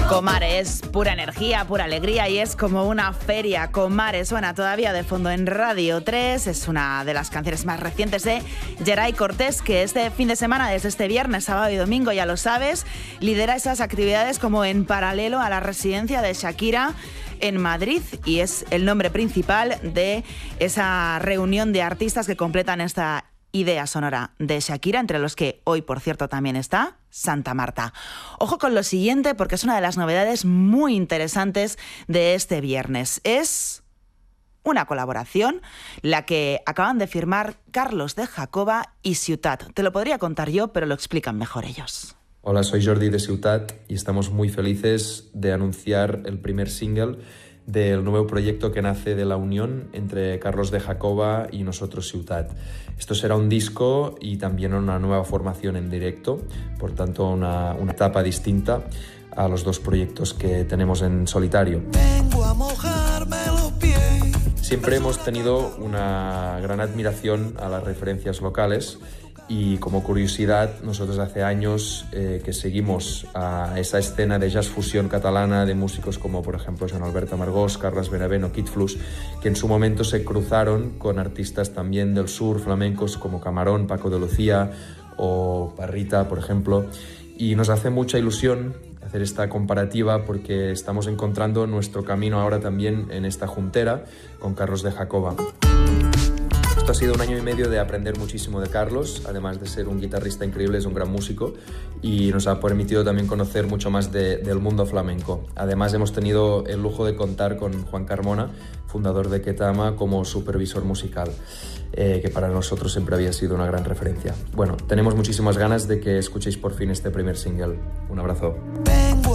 Comare es pura energía, pura alegría y es como una feria. Comare suena todavía de fondo en Radio 3. Es una de las canciones más recientes de Geray Cortés, que este fin de semana, desde este viernes, sábado y domingo, ya lo sabes, lidera esas actividades como en paralelo a la residencia de Shakira en Madrid, y es el nombre principal de esa reunión de artistas que completan esta idea sonora de Shakira, entre los que hoy, por cierto, también está Santa Marta. Ojo con lo siguiente, porque es una de las novedades muy interesantes de este viernes. Es una colaboración, la que acaban de firmar Carlos de Jacoba y Ciutat. Te lo podría contar yo, pero lo explican mejor ellos. Hola, soy Jordi de Ciutat y estamos muy felices de anunciar el primer single del nuevo proyecto que nace de la unión entre Carlos de Jacoba y nosotros, Ciutat. Esto será un disco y también una nueva formación en directo, por tanto una etapa distinta a los dos proyectos que tenemos en solitario. Vengo a mojarme los pies. Siempre hemos tenido una gran admiración a las referencias locales y, como curiosidad, nosotros hace años que seguimos a esa escena de jazz fusión catalana de músicos como, por ejemplo, Joan Albert Amargós, Carles Benavent o Kid Flux, que en su momento se cruzaron con artistas también del sur, flamencos como Camarón, Paco de Lucía o Parrita, por ejemplo. Y nos hace mucha ilusión hacer esta comparativa porque estamos encontrando nuestro camino ahora también en esta juntera con Carlos de Jacoba. Esto ha sido un año y medio de aprender muchísimo de Carlos, además de ser un guitarrista increíble, es un gran músico y nos ha permitido también conocer mucho más del mundo flamenco. Además hemos tenido el lujo de contar con Juan Carmona, fundador de Ketama, como supervisor musical, que para nosotros siempre había sido una gran referencia. Bueno, tenemos muchísimas ganas de que escuchéis por fin este primer single. Un abrazo.